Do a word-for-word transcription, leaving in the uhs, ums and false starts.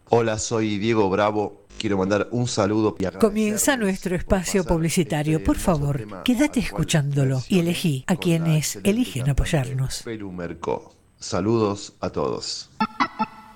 Hola, soy Diego Bravo. Quiero mandar un saludo y agradecerles Comienza nuestro por espacio pasar publicitario. este Por hermoso favor, tema quédate al cual escuchándolo y mencioné elegí a con la quienes excelente eligen cantante apoyarnos. Pelu Mercó. Saludos a todos.